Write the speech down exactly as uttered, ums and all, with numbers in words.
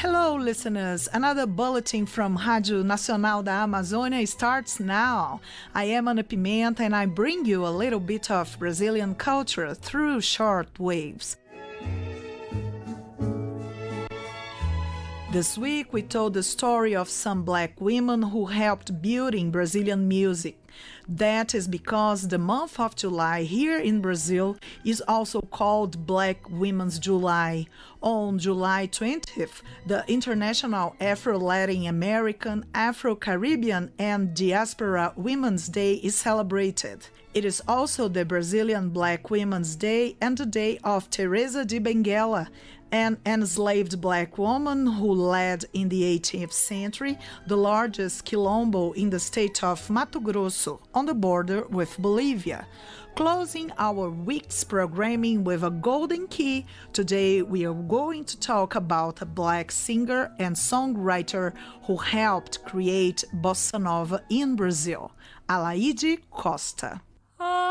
Hello, listeners. Another bulletin from Rádio Nacional da Amazônia starts now. I am Ana Pimenta and I bring you a little bit of Brazilian culture through short waves. This week we told the story of some black women who helped building Brazilian music. That is because the month of July here in Brazil is also called Black Women's July. On July twentieth, the International Afro-Latin American, Afro-Caribbean and Diaspora Women's Day is celebrated. It is also the Brazilian Black Women's Day and the day of Teresa de Benguela, an enslaved black woman who led in the eighteenth century the largest quilombo in the state of Mato Grosso on the border with Bolivia. Closing our week's programming with a golden key, today we are going to talk about a black singer and songwriter who helped create bossa nova in Brazil, Alaide Costa.